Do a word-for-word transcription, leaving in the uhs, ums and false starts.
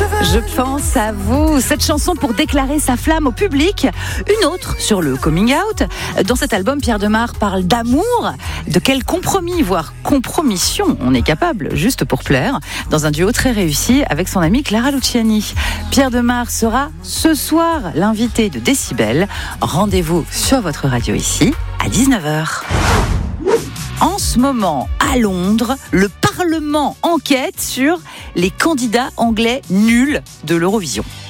Je pense à vous. Cette chanson pour déclarer sa flamme au public. Une autre sur le coming out. Dans cet album, Pierre Demar parle d'amour. De quel compromis, voire compromission on est capable, juste pour plaire, dans un duo très réussi avec son amie Clara Luciani. Pierre Demar sera ce soir l'invité de Décibel. Rendez-vous sur votre radio ici à dix-neuf heures. En ce moment, à Londres, le Parlement enquête sur les candidats anglais nuls de l'Eurovision.